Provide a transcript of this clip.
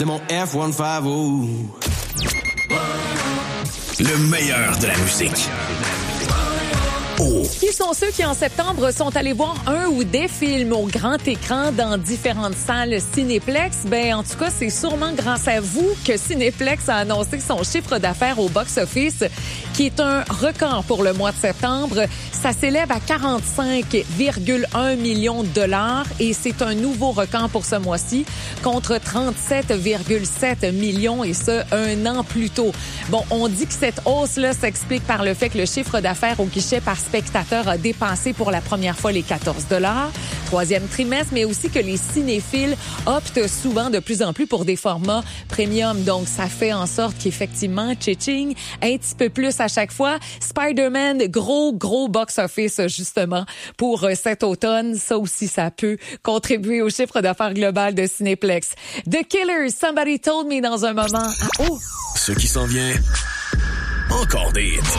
de mon F-150. Le meilleur de la musique. Oh. Qui sont ceux qui, en septembre, sont allés voir un ou des films au grand écran dans différentes salles Cinéplex? Ben, en tout cas, c'est sûrement grâce à vous que Cinéplex a annoncé son chiffre d'affaires au box-office, qui est un record pour le mois de septembre. Ça s'élève à 45,1 millions de dollars et c'est un nouveau record pour ce mois-ci, contre 37,7 millions, et ce, un an plus tôt. Bon, on dit que cette hausse-là s'explique par le fait que le chiffre d'affaires au guichet par spectateur a dépassé pour la première fois les 14 $, troisième trimestre, mais aussi que les cinéphiles optent souvent de plus en plus pour des formats premium. Donc, ça fait en sorte qu'effectivement, tchitching, un petit peu plus à chaque fois. Spider-Man, gros box-office, justement, pour cet automne. Ça aussi, ça peut contribuer au chiffre d'affaires global de Cinéplex. The Killers, Somebody Told Me dans un moment. Ah, oh! Ce qui s'en vient, encore des hits.